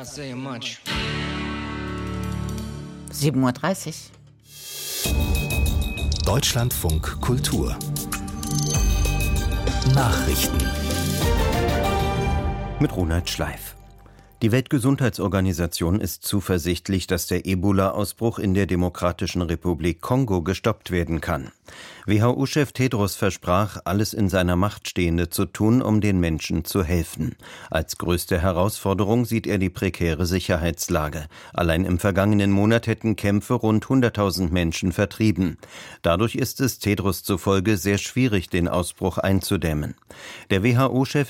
7:30 Uhr. Deutschlandfunk Kultur Nachrichten mit Ronald Schleif. Die Weltgesundheitsorganisation ist zuversichtlich, dass der Ebola-Ausbruch in der Demokratischen Republik Kongo gestoppt werden kann. WHO-Chef Tedros versprach, alles in seiner Macht Stehende zu tun, um den Menschen zu helfen. Als größte Herausforderung sieht er die prekäre Sicherheitslage. Allein im vergangenen Monat hätten Kämpfe rund 100.000 Menschen vertrieben. Dadurch ist es Tedros zufolge sehr schwierig, den Ausbruch einzudämmen. Der WHO-Chef